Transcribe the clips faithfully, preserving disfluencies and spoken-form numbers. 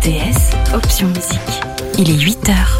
T S, option musique. Il est huit heures.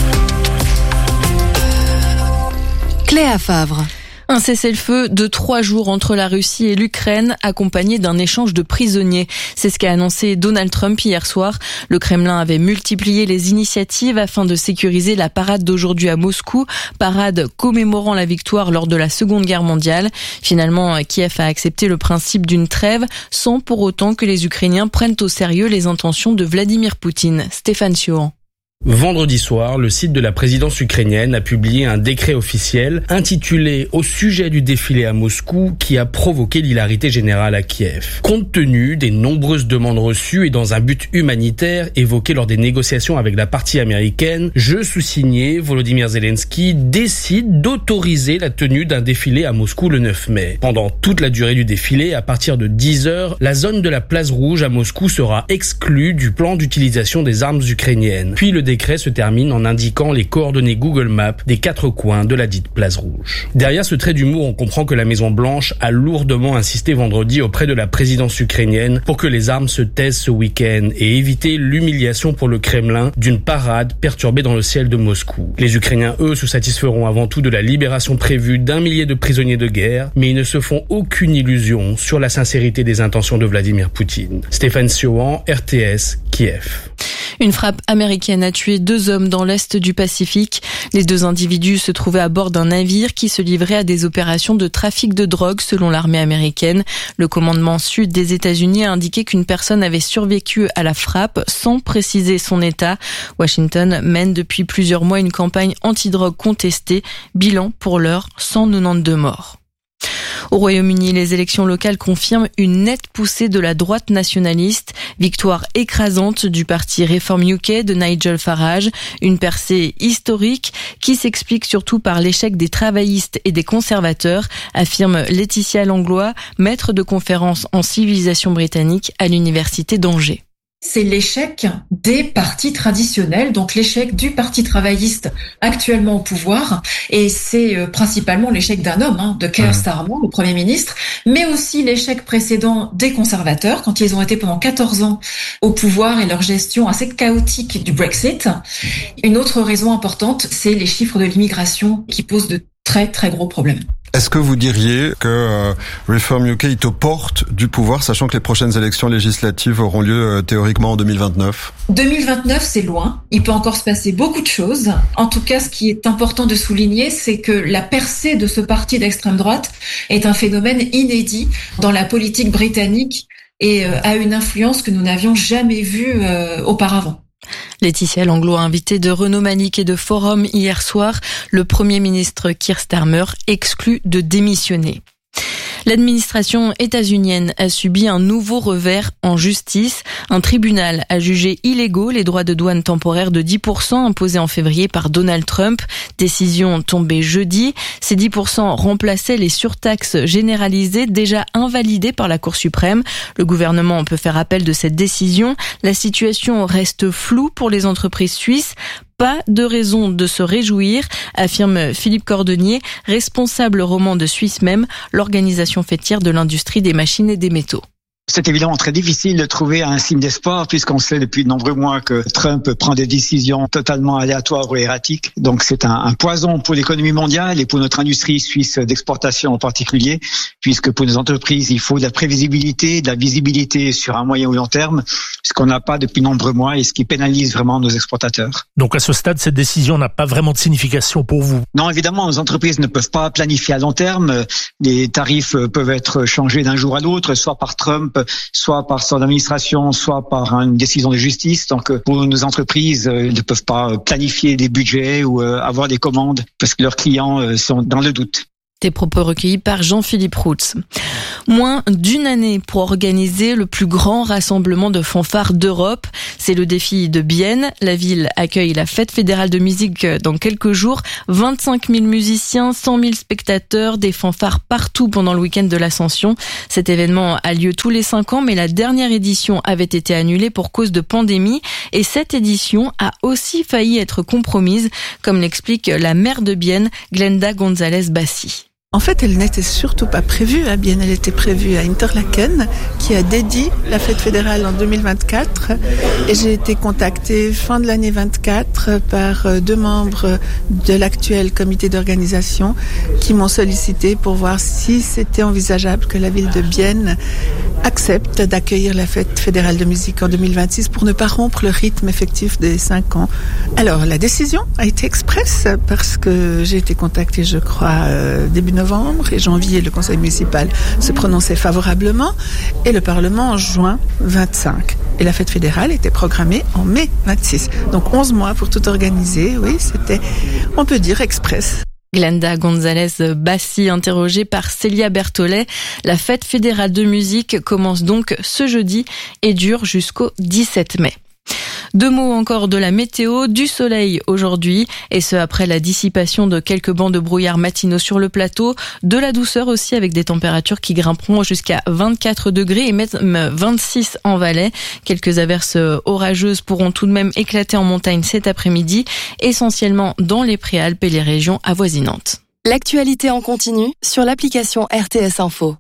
Cléa Favre. Un cessez-le-feu de trois jours entre la Russie et l'Ukraine, accompagné d'un échange de prisonniers. C'est ce qu'a annoncé Donald Trump hier soir. Le Kremlin avait multiplié les initiatives afin de sécuriser la parade d'aujourd'hui à Moscou, parade commémorant la victoire lors de la Seconde Guerre mondiale. Finalement, Kiev a accepté le principe d'une trêve, sans pour autant que les Ukrainiens prennent au sérieux les intentions de Vladimir Poutine. Stéphane Sioran. Vendredi soir, le site de la présidence ukrainienne a publié un décret officiel intitulé « Au sujet du défilé à Moscou qui a provoqué l'hilarité générale à Kiev ». Compte tenu des nombreuses demandes reçues et dans un but humanitaire évoqué lors des négociations avec la partie américaine, je sous-signé Volodymyr Zelensky décide d'autoriser la tenue d'un défilé à Moscou le neuf mai. Pendant toute la durée du défilé, à partir de dix heures, la zone de la place rouge à Moscou sera exclue du plan d'utilisation des armes ukrainiennes. Puis le Le décret se termine en indiquant les coordonnées Google Maps des quatre coins de la dite place rouge. Derrière ce trait d'humour, on comprend que la Maison-Blanche a lourdement insisté vendredi auprès de la présidence ukrainienne pour que les armes se taisent ce week-end et éviter l'humiliation pour le Kremlin d'une parade perturbée dans le ciel de Moscou. Les Ukrainiens, eux, se satisferont avant tout de la libération prévue d'un millier de prisonniers de guerre, mais ils ne se font aucune illusion sur la sincérité des intentions de Vladimir Poutine. Stéphane Sioran, R T S, Kiev. Une frappe américaine a tué deux hommes dans l'est du Pacifique. Les deux individus se trouvaient à bord d'un navire qui se livrait à des opérations de trafic de drogue selon l'armée américaine. Le commandement sud des États-Unis a indiqué qu'une personne avait survécu à la frappe sans préciser son état. Washington mène depuis plusieurs mois une campagne anti-drogue contestée. Bilan pour l'heure, cent quatre-vingt-douze morts. Au Royaume-Uni, les élections locales confirment une nette poussée de la droite nationaliste. Victoire écrasante du parti Reform U K de Nigel Farage. Une percée historique qui s'explique surtout par l'échec des travaillistes et des conservateurs, affirme Laetitia Langlois, maître de conférence en civilisation britannique à l'université d'Angers. C'est l'échec des partis traditionnels, donc l'échec du parti travailliste actuellement au pouvoir, et c'est principalement l'échec d'un homme, hein, de Keir Starmer, le Premier ministre, mais aussi l'échec précédent des conservateurs, quand ils ont été pendant quatorze ans au pouvoir et leur gestion assez chaotique du Brexit. Une autre raison importante, c'est les chiffres de l'immigration qui posent de très très gros problèmes. Est-ce que vous diriez que euh, Reform U K est aux portes du pouvoir, sachant que les prochaines élections législatives auront lieu euh, théoriquement en deux mille vingt-neuf ? deux mille vingt-neuf, c'est loin. Il peut encore se passer beaucoup de choses. En tout cas, ce qui est important de souligner, c'est que la percée de ce parti d'extrême droite est un phénomène inédit dans la politique britannique et euh, a une influence que nous n'avions jamais vue euh, auparavant. Laetitia Langlois, invitée de Renaud Malik et de Forum hier soir, le Premier ministre Keir Starmer exclut de démissionner. L'administration états-unienne a subi un nouveau revers en justice. Un tribunal a jugé illégaux les droits de douane temporaires de dix pour cent imposés en février par Donald Trump. Décision tombée jeudi. Ces dix pour cent remplaçaient les surtaxes généralisées déjà invalidées par la Cour suprême. Le gouvernement peut faire appel de cette décision. La situation reste floue pour les entreprises suisses. Pas de raison de se réjouir, affirme Philippe Cordonnier, responsable roman de Suisse Même, l'organisation fêtière de l'industrie des machines et des métaux. C'est évidemment très difficile de trouver un signe d'espoir puisqu'on sait depuis de nombreux mois que Trump prend des décisions totalement aléatoires ou erratiques. Donc c'est un, un poison pour l'économie mondiale et pour notre industrie suisse d'exportation en particulier, puisque pour nos entreprises, il faut de la prévisibilité, de la visibilité sur un moyen ou long terme, ce qu'on n'a pas depuis de nombreux mois et ce qui pénalise vraiment nos exportateurs. Donc à ce stade, cette décision n'a pas vraiment de signification pour vous? Non, évidemment, nos entreprises ne peuvent pas planifier à long terme. Les tarifs peuvent être changés d'un jour à l'autre, soit par Trump, soit par son administration, soit par une décision de justice. Donc, pour nos entreprises, ils ne peuvent pas planifier des budgets ou avoir des commandes parce que leurs clients sont dans le doute. Des propos recueillis par Jean-Philippe Routz. Moins d'une année pour organiser le plus grand rassemblement de fanfares d'Europe. C'est le défi de Bienne. La ville accueille la fête fédérale de musique dans quelques jours. vingt-cinq mille musiciens, cent mille spectateurs, des fanfares partout pendant le week-end de l'Ascension. Cet événement a lieu tous les cinq ans, mais la dernière édition avait été annulée pour cause de pandémie. Et cette édition a aussi failli être compromise, comme l'explique la maire de Bienne, Glenda González Bassi. En fait, elle n'était surtout pas prévue à Bienne, elle était prévue à Interlaken, qui a dédié la fête fédérale en deux mille vingt-quatre. Et j'ai été contactée fin de l'année vingt-quatre par deux membres de l'actuel comité d'organisation qui m'ont sollicité pour voir si c'était envisageable que la ville de Bienne accepte d'accueillir la fête fédérale de musique en deux mille vingt-six pour ne pas rompre le rythme effectif des cinq ans. Alors, la décision a été expresse parce que j'ai été contactée, je crois, euh, début novembre. novembre et janvier, le conseil municipal se prononçait favorablement et le Parlement en juin vingt-cinq. Et la fête fédérale était programmée en mai vingt-six. Donc onze mois pour tout organiser. Oui, c'était, on peut dire, express. Glenda González Bassi, interrogée par Célia Berthollet. La fête fédérale de musique commence donc ce jeudi et dure jusqu'au dix-sept mai. Deux mots encore de la météo, du soleil aujourd'hui, et ce après la dissipation de quelques bancs de brouillard matinaux sur le plateau, de la douceur aussi avec des températures qui grimperont jusqu'à vingt-quatre degrés et même vingt-six en Valais. Quelques averses orageuses pourront tout de même éclater en montagne cet après-midi, essentiellement dans les Préalpes et les régions avoisinantes. L'actualité en continu sur l'application R T S Info.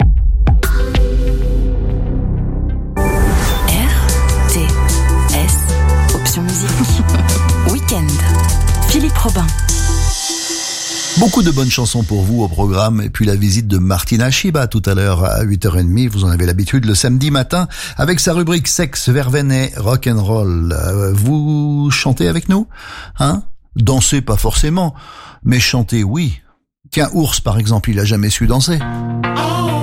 Week-end. Philippe Robin. Beaucoup de bonnes chansons pour vous au programme et puis la visite de Martina Shiba tout à l'heure à huit heures trente. Vous en avez l'habitude le samedi matin avec sa rubrique sexe, verveine et rock'n'roll. Euh, vous chantez avec nous? Hein? Dansez pas forcément, mais chantez oui. Tiens, Ours par exemple, il a jamais su danser.